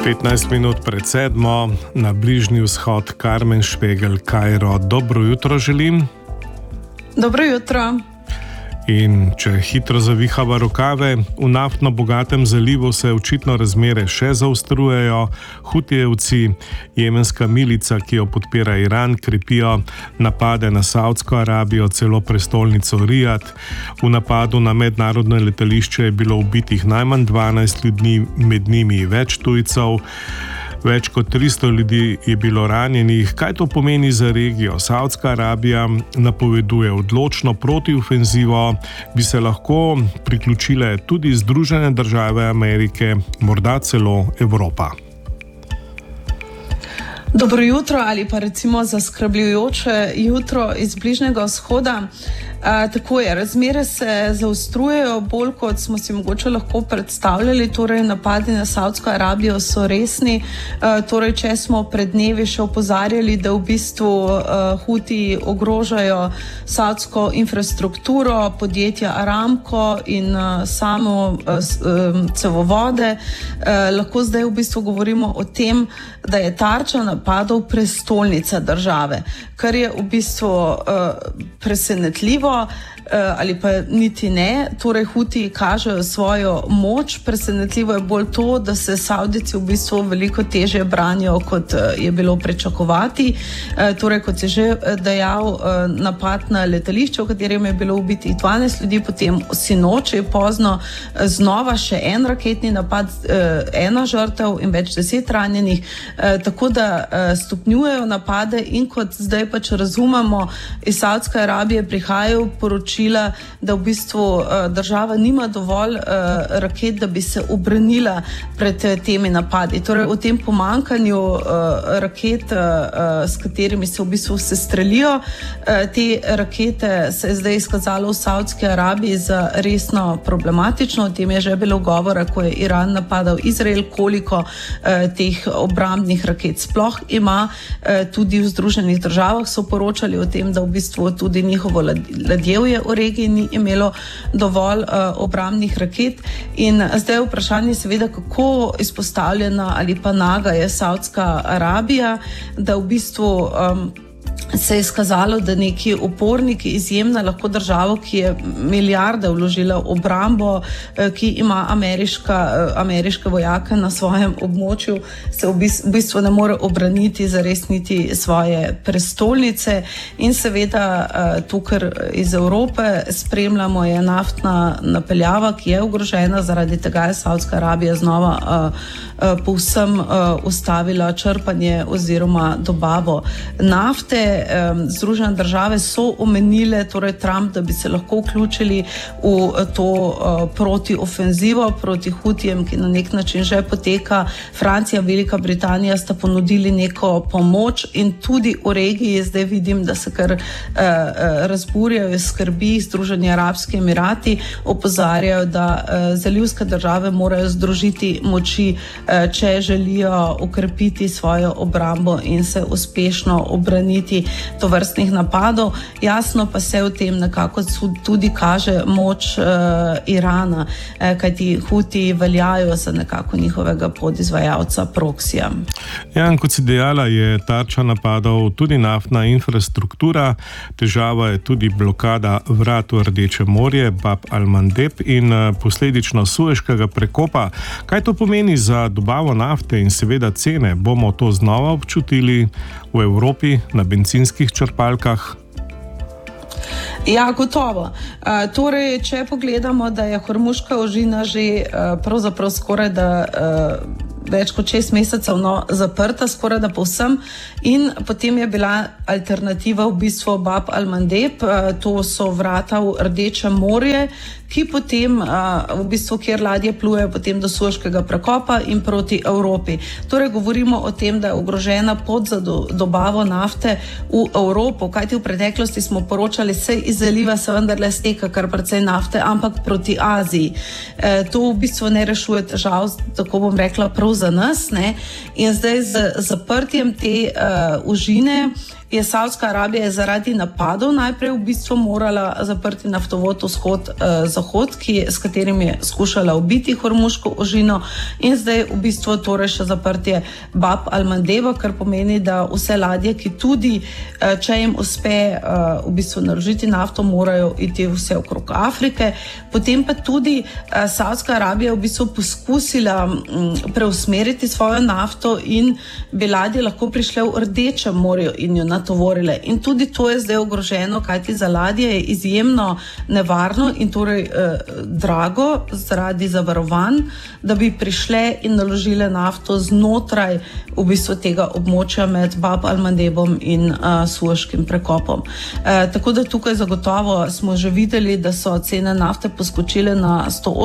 15 minut pred 7. na Bližnji vzhod, Karmen Špegel, Kairo. Dobro jutro želim. Dobro jutro. In če hitro zavihava rokave, v naftno bogatem zalivu se očitno razmere še zaostrujejo. Hutijevci, jemenska milica, ki jo podpira Iran, krepijo napade na Saudsko Arabijo, celo prestolnico Rijad. V napadu na mednarodno letališče je bilo ubitih najmanj 12 ljudi, med njimi več tujcev. Več kot 300 ljudi je bilo ranjenih. Kaj to pomeni za regijo? Saudska Arabija napoveduje odločno protiofenzivo, bi se lahko priključile tudi Združene države Amerike, morda celo Evropa. Dobro jutro ali pa recimo zaskrbljujoče jutro iz Bližnjega vzhoda. Tako je, razmere se zaostrujejo bolj, kot smo si mogoče lahko predstavljali, torej napadi na Saudsko Arabijo so resni. Torej, če smo pred dnevi še opozarjali, da v bistvu Hutiji ogrožajo saudsko infrastrukturo, podjetja Aramco in samo cevovode, lahko zdaj v bistvu govorimo o tem, da je tarča napadov prestolnica države, kar je v bistvu presenetljivo. Ali pa niti ne, torej Hutiji kažejo svojo moč. Presenetljivo je bolj to, da se Savdici v bistvu veliko težje branijo, kot je bilo pričakovati. Torej, kot je že dejal, napad na letališče, v katerem je bilo ubitih 12 ljudi, potem sinoči pozno znova še en raketni napad, ena žrtev in več 10 ranjenih, tako da stopnjujejo napade in kot zdaj pač razumemo, iz Saudske Arabije prihajajo poročila, da v bistvu država nima dovolj raket, da bi se obranila pred temi napadi. Torej, o tem pomankanju raket, s katerimi se v bistvu se strelijo, te rakete se je zdaj izkazalo v Saudski Arabiji za resno problematično. O tem je že bilo govora, ko je Iran napadal Izrael, koliko teh obrambnih raket sploh ima. Tudi v Združenih državah so poročali o tem, da v bistvu tudi njihovo ladjevje v regiji ni imelo dovolj obrambnih raket. In zdaj je vprašanje seveda, kako izpostavljena ali pa naga je Saudska Arabija, da v bistvu se je izkazalo, da neki uporniki, izjemna lahko državo, ki je milijarde vložila v obrambo, ki ima ameriške vojake na svojem območju, se v bistvu ne more obraniti, zares niti svoje prestolnice. In seveda tukaj iz Evrope spremljamo je naftna napeljava, ki je ogrožena, zaradi tega je Saudska Arabija znova povsem ustavila črpanje oziroma dobavo nafte. Združene države so omenile, torej Trump, da bi se lahko vključili v to protiofenzivo proti Hutijem, ki na nek način že poteka. Francija, Velika Britanija sta ponudili neko pomoč in tudi v regiji zdaj vidim, da se kar razburjajo, skrbi. Združeni arabski emirati opozarjajo, da zalivske države morajo združiti moči, če želijo ukrepiti svojo obrambo in se uspešno obraniti tovrstnih napadov. Jasno pa se v tem nekako tudi kaže moč Irana, kajti Hutiji veljajo za nekako njihovega podizvajalca proksija. Ja, kot si dejala, je tarča napadov tudi naftna infrastruktura. Težava je tudi blokada vrat v Rdeče morje, Bab al-Mandeb in posledično Sueškega prekopa. Kaj to pomeni za dobavo nafte in seveda cene? Bomo to znova občutili v Evropi na bencinskih črpalkah? Ja, gotovo. Torej, če pogledamo, da je Hormuška ožina že pravzaprav skoraj da več kot 6 mesecev zaprta, skoraj da povsem, in potem je bila alternativa v bistvu Bab al-Mandeb, to so vrata v Rdeče morje, ki potem v bistvu, kjer ladje plujejo potem do Sueškega prekopa in proti Evropi. Torej, govorimo o tem, da je ogrožena pot za dobavo nafte v Evropo, kajti v preteklosti smo poročali, se iz zaliva se vendarle steka kar precej nafte, ampak proti Aziji. To v bistvu ne rešuje težav, tako bom rekla, prav za nas, ne? In zdaj z zaprtjem te užine je Savdska Arabija zaradi napadov najprej v bistvu morala zaprti naftovod vzhod-zahod, s katerim je skušala ubiti Hormuško ožino, in zdaj v bistvu torej še zaprtje Bab al-Mandeba, kar pomeni, da vse ladje, ki tudi, če jim uspe v bistvu naložiti nafto, morajo iti vse okrog Afrike. Potem pa tudi Savdska Arabija v bistvu poskusila preusmeriti svojo nafto in bi ladje lahko prišle v Rdečem morju in jo natovorile. In tudi to je zdaj ogroženo, kajti za ladje je izjemno nevarno in torej drago zaradi zavarovanj, da bi prišle in naložile nafto znotraj v bistvu tega območja med Bab al-Mandebom in Sueškim prekopom. Tako da tukaj zagotovo smo že videli, da so cene nafte poskočile na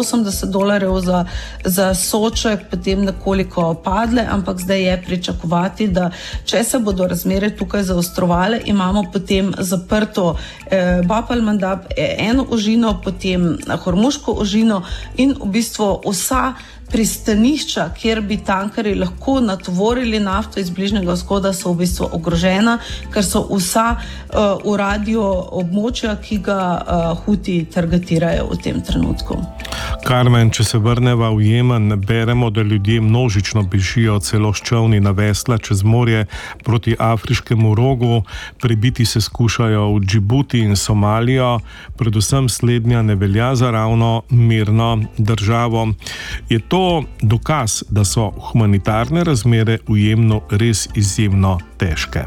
$180 za sodček, potem nekoliko padle, ampak zdaj je pričakovati, da če se bodo razmere tukaj zaostrovale, imamo potem zaprto Bab al-Mandeb eno ožino, potem Hormuško ožino in v bistvu vsa pristanišča, kjer bi tankerji lahko natovorili nafto iz Bližnjega vzhoda, so v bistvu ogrožena, ker so vsa v radio območja, ki ga Huti targetirajo v tem trenutku. Karmen, če se vrneva v Jemen, beremo, da ljudje množično bežijo celo s čolni na vesla čez morje proti Afriškemu rogu, prebiti se skušajo v Džibuti in Somalijo, predvsem slednja ne velja za ravno mirno državo. Je to dokaz, da so humanitarne razmere v Jemnu res izjemno težke?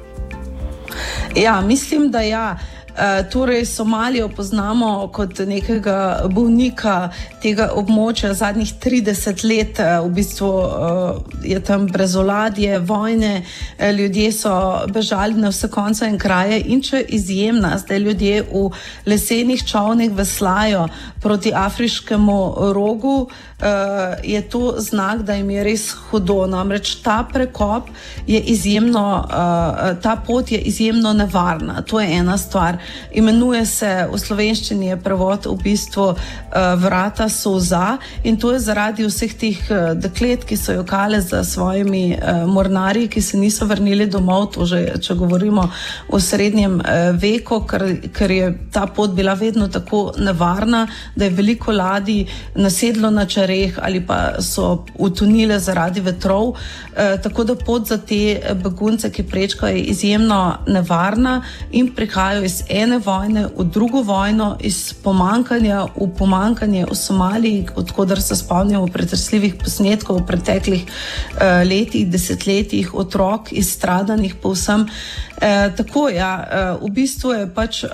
Ja, mislim, da ja. Torej Somalijo poznamo kot nekega bolnika tega območja zadnjih 30 let, v bistvu je tam brezoladje, vojne, ljudje so bežali na vse konce in kraje in če izjemna, zdaj ljudje v lesenih čolnih veslajo proti Afriškemu rogu, je to znak, da jim je res hudo. Namreč ta prekop je izjemno, ta pot je izjemno nevarna. To je ena stvar. Imenuje se, v slovenščini je prevod v bistvu Vrata solza in to je zaradi vseh teh deklet, ki so jokale za svojimi mornarji, ki se niso vrnili domov, to že, če govorimo o srednjem veku, ker je ta pot bila vedno tako nevarna, da je veliko ladij nasedlo na čareh ali pa so utonile zaradi vetrov, tako da pot za te begunce, ki prečkajo, je izjemno nevarna in prihajajo iz ene vojne v drugo vojno, iz pomankanja v pomankanje v Somaliji, odkudar se spomnimo pretresljivih posnetkov v preteklih letih, desetletjih, otrok izstradanih povsem. Tako ja, v bistvu je pač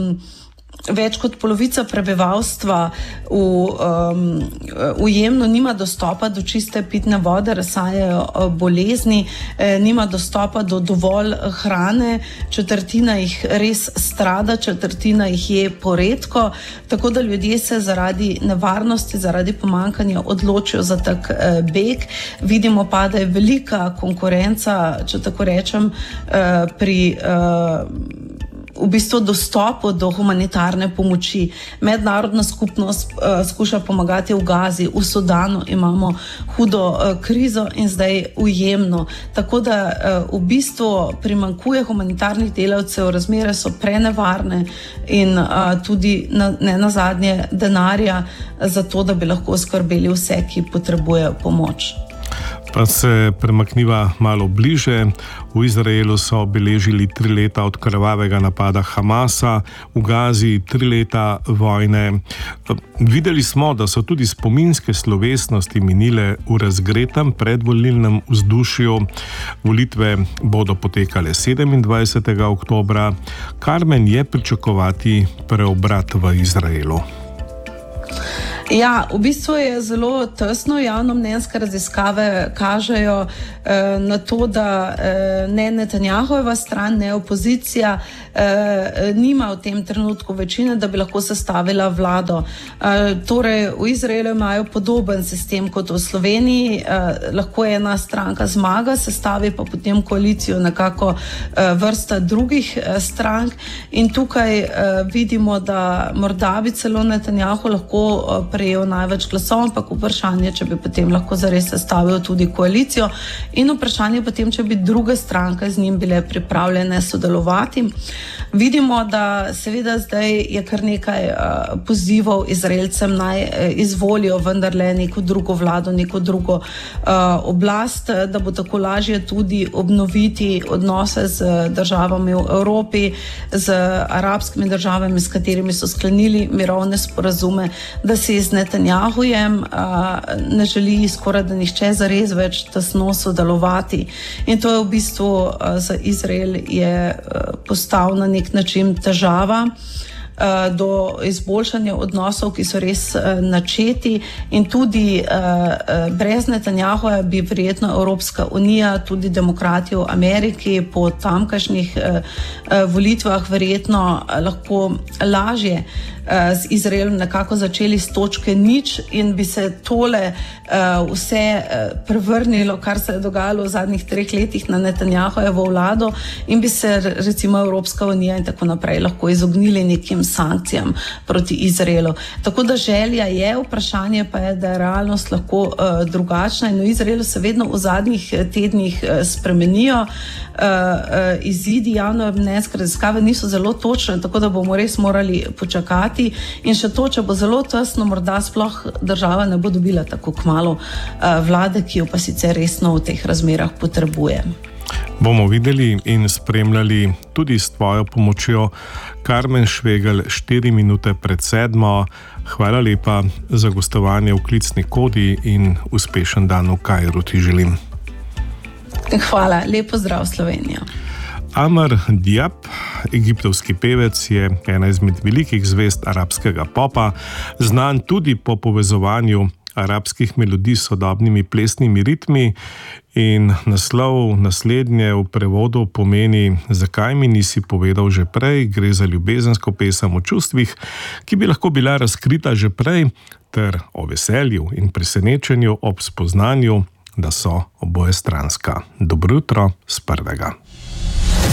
več kot polovica prebivalstva v Jemnu nima dostopa do čiste pitne vode, razsajajo bolezni, nima dostopa do dovolj hrane, četrtina jih res strada, četrtina jih je poredko, tako da ljudje se zaradi nevarnosti, zaradi pomankanja odločijo za tak beg. Vidimo pa, da je velika konkurenca, če tako rečem, pri v bistvu dostopu do humanitarne pomoči. Mednarodna skupnost skuša pomagati v Gazi, v Sudanu imamo hudo krizo in zdaj v Jemnu. Tako da v bistvu primanjkuje humanitarnih delavcev, razmere so prenevarne in tudi ne nazadnje denarja za to, da bi lahko skrbeli vse, ki potrebujejo pomoč. Pa se premakniva malo bliže. V Izraelu so obeležili 3 leta od krvavega napada Hamasa, v Gazi 3 leta vojne. Videli smo, da so tudi spominske slovesnosti minile v razgretem predvolilnem vzdušju. Volitve bodo potekale 27. oktobra. Karmen, je pričakovati preobrat v Izraelu? Ja, v bistvu je zelo tesno. Javnomnenjske raziskave kažejo na to, da ne Netanjahova stran, ne opozicija nima v tem trenutku večine, da bi lahko sestavila vlado. Torej, v Izraelu imajo podoben sistem kot v Sloveniji. Lahko ena stranka zmaga, sestavi pa potem koalicijo nekako vrsta drugih strank. In tukaj vidimo, da morda bi celo Netanjahu lahko prejel največ glasov, ampak vprašanje, če bi potem lahko zares sestavil tudi koalicijo in vprašanje potem, če bi druge stranke z njim bile pripravljene sodelovati. Vidimo, da seveda zdaj je kar nekaj pozivov Izraelcem naj izvolijo vendarle neko drugo vlado, neko drugo oblast, da bo tako lažje tudi obnoviti odnose z državami v Evropi, z arabskimi državami, s katerimi so sklenili mirovne sporazume, da si z Netanjahujem ne želi skoraj da nihče zares več tesno sodelovati. In to je v bistvu za Izrael je postal na nek način težava do izboljšanja odnosov, ki so res načeti, in tudi brez Netanjahuja bi verjetno Evropska unija, tudi demokrati v Ameriki po tamkajšnjih volitvah verjetno lahko lažje z Izraelom nekako začeli s točke nič in bi se tole vse prevrnilo, kar se je dogajalo v zadnjih 3 letih na Netanjahujevo vlado, in bi se recimo Evropska unija in tako naprej lahko izognili nekim sankcijam proti Izraelu. Tako da želja je, vprašanje pa je, da je realnost lahko drugačna in v Izraelu se vedno v zadnjih tednih spremenijo. Izidi javnomnenjske raziskave niso zelo točne, tako da bomo res morali počakati. In še to, če bo zelo tesno, morda sploh država ne bo dobila tako kmalu vlade, ki jo pa sicer resno v teh razmerah potrebuje. Bomo videli in spremljali tudi s tvojo pomočjo. Karmen Švegelj, 4 minute pred 7. Hvala lepa za gostovanje v Klicni kodi in uspešen dan v Kairu ti želim. Hvala, lepo zdrav Slovenija. Amr Diab, egiptovski pevec, je ena izmed velikih zvezd arabskega popa, znan tudi po povezovanju arabskih melodij s sodobnimi plesnimi ritmi, in naslov naslednje v prevodu pomeni Zakaj mi nisi povedal že prej. Gre za ljubezensko pesem o čustvih, ki bi lahko bila razkrita že prej, ter o veselju in presenečenju ob spoznanju, da so obojestranska. Dobro jutro s prvega.